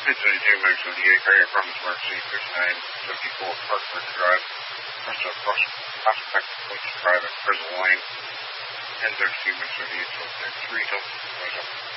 It's a J-Max 78 right here from Emergency 5974 Parkford Drive. First up, Prospect Point Drive at Prison Lane. N13 Max 78, so 3 Hilton.